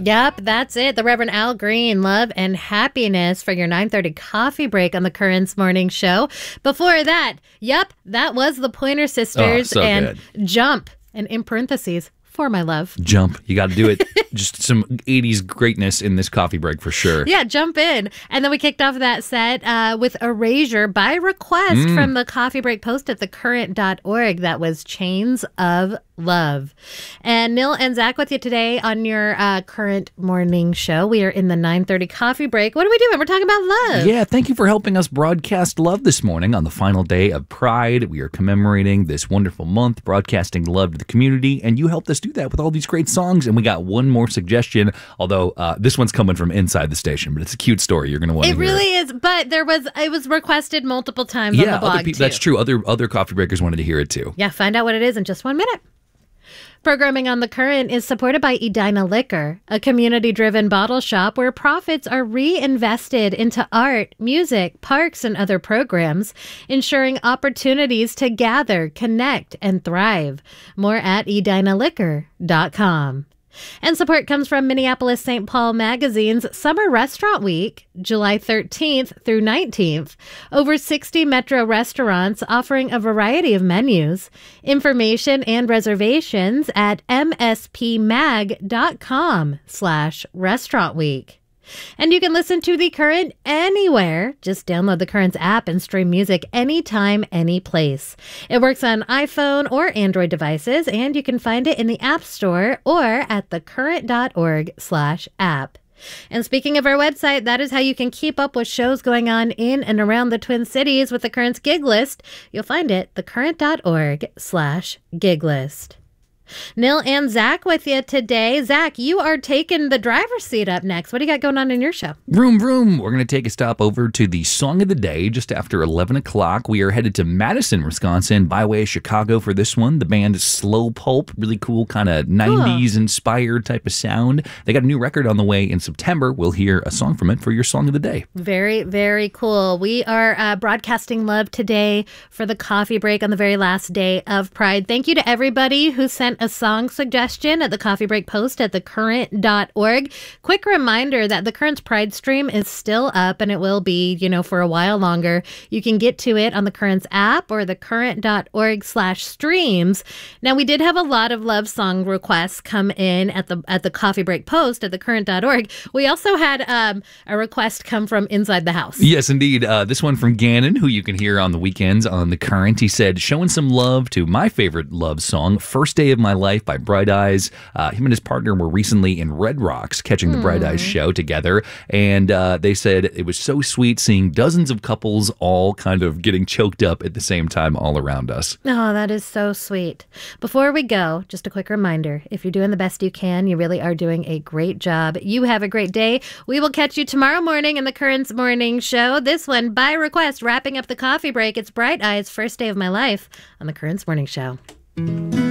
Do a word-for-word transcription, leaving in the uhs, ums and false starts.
Yep, that's it. The Reverend Al Green, Love and Happiness for your nine thirty coffee break on the Currents Morning Show. Before that, yep, that was the Pointer Sisters oh, so and good. Jump, and in parentheses, For My Love. Jump. You got to do it. Just some eighties greatness in this coffee break for sure. Yeah, jump in. And then we kicked off that set uh, with Erasure by request mm. from the coffee break post at the current dot org. That was Chains of Love. And Nil and Zach with you today on your uh, Current Morning Show. We are in the nine thirty coffee break. What are we doing? We're talking about love. Yeah, thank you for helping us broadcast love this morning on the final day of Pride. We are commemorating this wonderful month, broadcasting love to the community, and you helped us do that with all these great songs. And we got one more suggestion, although uh, this one's coming from inside the station, but it's a cute story. You're going to want to hear it. It really is, but there was it was requested multiple times yeah, on the blog, other people, too. That's true. Other, other coffee breakers wanted to hear it, too. Yeah, find out what it is in just one minute. Programming on The Current is supported by Edina Liquor, a community-driven bottle shop where profits are reinvested into art, music, parks, and other programs, ensuring opportunities to gather, connect, and thrive. More at edina liquor dot com. And support comes from Minneapolis Saint Paul Magazine's Summer Restaurant Week, July thirteenth through nineteenth. Over sixty Metro restaurants offering a variety of menus. Information and reservations at mspmag.com slash restaurant week. And you can listen to The Current anywhere. Just download The Current's app and stream music anytime, any place. It works on iPhone or Android devices, and you can find it in the App Store or at thecurrent.org slash app. And speaking of our website, that is how you can keep up with shows going on in and around the Twin Cities with The Current's gig list. You'll find it thecurrent.org slash gig list. Nil and Zach with you today. Zach, you are taking the driver's seat up next. What do you got going on in your show? Vroom, vroom. We're going to take a stop over to the Song of the Day just after eleven o'clock. We are headed to Madison, Wisconsin, by way of Chicago for this one. The band is Slow Pulp, really cool kind of nineties-inspired type of sound. They got a new record on the way in September. We'll hear a song from it for your Song of the Day. Very, very cool. We are uh, broadcasting love today for the coffee break on the very last day of Pride. Thank you to everybody who sent a song suggestion at the coffee break post at the current dot org. Quick reminder that the Current's Pride stream is still up, and it will be, you know, for a while longer. You can get to it on the Current's app or the current dot org slash streams. Now, we did have a lot of love song requests come in at the at the coffee break post at the current dot org. We also had um, a request come from inside the house. Yes, indeed. Uh, this one from Gannon, who you can hear on the weekends on The Current. He said, showing some love to my favorite love song, First Day of My Life by Bright Eyes. Uh, him and his partner were recently in Red Rocks catching the mm. Bright Eyes show together, and uh, they said it was so sweet seeing dozens of couples all kind of getting choked up at the same time all around us. Oh, that is so sweet. Before we go, just a quick reminder, if you're doing the best you can, you really are doing a great job. You have a great day. We will catch you tomorrow morning in the Current's Morning Show. This one, by request, wrapping up the coffee break. It's Bright Eyes, First Day of My Life on the Current's Morning Show.